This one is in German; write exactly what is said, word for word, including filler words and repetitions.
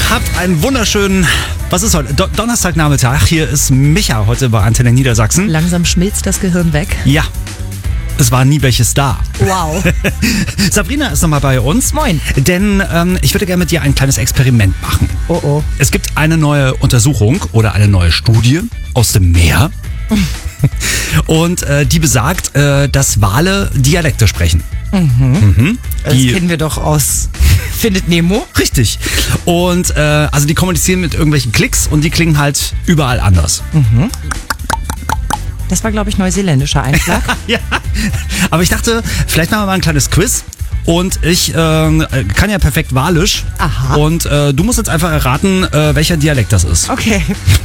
Habt einen wunderschönen, was ist heute? Do- Donnerstagnachmittag. Hier ist Micha heute bei Antenne Niedersachsen. Langsam schmilzt das Gehirn weg. Ja, es war nie welches da. Wow. Sabrina ist nochmal bei uns. Moin. Denn ähm, ich würde gerne mit dir ein kleines Experiment machen. Oh oh. Es gibt eine neue Untersuchung oder eine neue Studie aus dem Meer. Und äh, die besagt, äh, dass Wale Dialekte sprechen. Mhm. Mhm. Das Die, kennen wir doch aus Findet Nemo. richtig. Und äh, also die kommunizieren mit irgendwelchen Klicks und die klingen halt überall anders. Mhm. Das war, glaube ich, neuseeländischer Einschlag. Ja, aber ich dachte, vielleicht machen wir mal ein kleines Quiz. Und ich äh, kann ja perfekt Walisch. Aha. Und äh, du musst jetzt einfach erraten, äh, welcher Dialekt das ist. Okay.